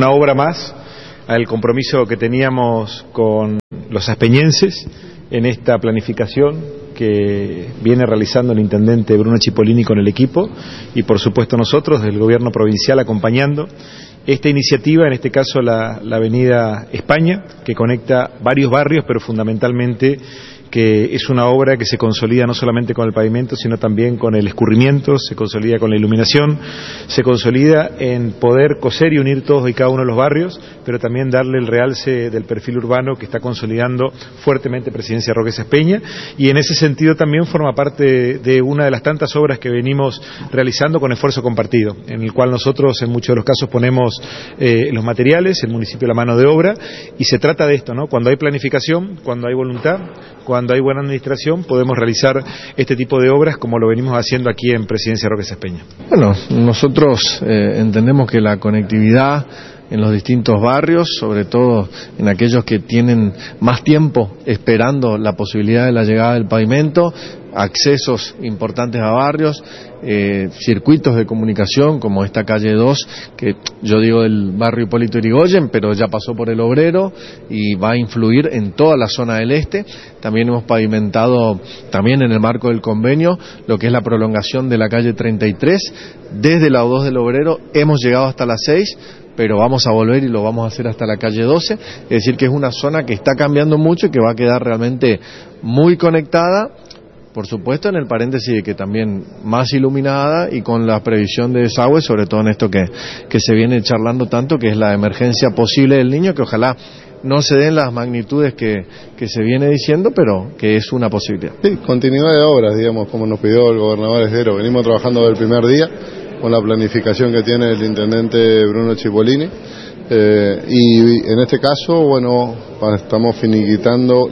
Una obra más al compromiso que teníamos con los aspeñenses en esta planificación que viene realizando el intendente Bruno Cipollini con el equipo y por supuesto nosotros del gobierno provincial acompañando esta iniciativa, en este caso la avenida España, que conecta varios barrios, pero fundamentalmente que es una obra que se consolida no solamente con el pavimento, sino también con el escurrimiento, se consolida con la iluminación, se consolida en poder coser y unir todos y cada uno de los barrios, pero también darle el realce del perfil urbano que está consolidando fuertemente Presidencia Roque Sáenz Peña, y en ese sentido también forma parte de una de las tantas obras que venimos realizando con esfuerzo compartido, en el cual nosotros en muchos de los casos ponemos los materiales, el municipio la mano de obra, y se trata de esto, ¿no? Cuando hay planificación, cuando hay voluntad, cuando hay buena administración, podemos realizar este tipo de obras como lo venimos haciendo aquí en Presidencia Roque Sáenz Peña. Bueno, nosotros entendemos que la conectividad en los distintos barrios, sobre todo en aquellos que tienen más tiempo esperando la posibilidad de la llegada del pavimento, accesos importantes a barrios, circuitos de comunicación como esta calle 2, que yo digo del barrio Hipólito Yrigoyen, pero ya pasó por el Obrero y va a influir en toda la zona del este. También hemos pavimentado, también en el marco del convenio, lo que es la prolongación de la calle 33, desde la O2 del Obrero hemos llegado hasta la 6, pero vamos a volver y lo vamos a hacer hasta la calle 12, es decir que es una zona que está cambiando mucho y que va a quedar realmente muy conectada, por supuesto en el paréntesis de que también más iluminada y con la previsión de desagüe, sobre todo en esto que se viene charlando tanto, que es la emergencia posible del Niño, que ojalá no se den las magnitudes que se viene diciendo, pero que es una posibilidad. Sí, continuidad de obras, digamos, como nos pidió el gobernador Esguero. Venimos trabajando desde el primer día con la planificación que tiene el intendente Bruno Cipollini, y en este caso, bueno, estamos finalizando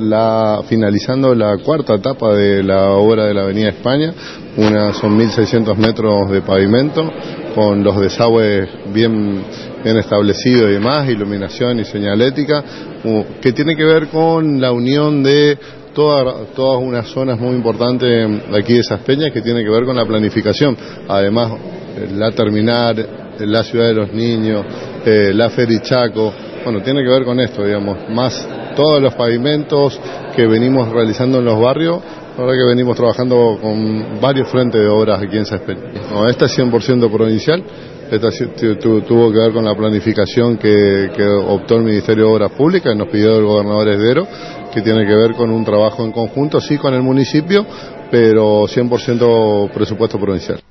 la cuarta etapa de la obra de la avenida España. Son 1.600 metros de pavimento, con los desagües bien establecidos y demás, iluminación y señalética, que tiene que ver con la unión de todas unas zonas muy importantes aquí de Sáenz Peña, que tiene que ver con la planificación. Además, la terminal, la ciudad de los niños, la Ferichaco, bueno, tiene que ver con esto, digamos, más todos los pavimentos que venimos realizando en los barrios. La verdad que venimos trabajando con varios frentes de obras aquí en Sáenz Peña. No, esta es 100% provincial, esta tuvo que ver con la planificación que optó el Ministerio de Obras Públicas, nos pidió el gobernador Esguero, que tiene que ver con un trabajo en conjunto, sí con el municipio, pero 100% presupuesto provincial.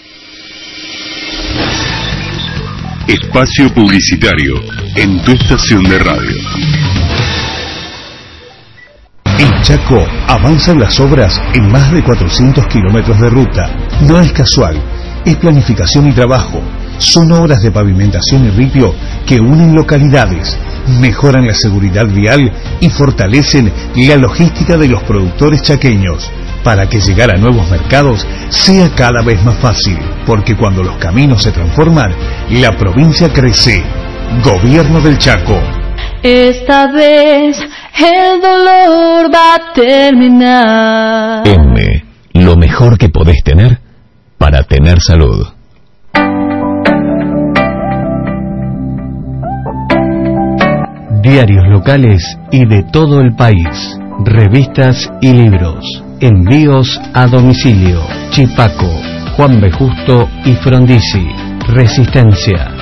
Espacio publicitario en tu estación de radio. En Chaco avanzan las obras en más de 400 kilómetros de ruta. No es casual, es planificación y trabajo. Son obras de pavimentación y ripio que unen localidades, mejoran la seguridad vial y fortalecen la logística de los productores chaqueños, para que llegar a nuevos mercados sea cada vez más fácil, porque cuando los caminos se transforman, la provincia crece. Gobierno del Chaco. Esta vez el dolor va a terminar. M, lo mejor que podés tener para tener salud. Diarios locales y de todo el país, revistas y libros, envíos a domicilio. Chipaco, Juan B. Justo y Frondizi. Resistencia.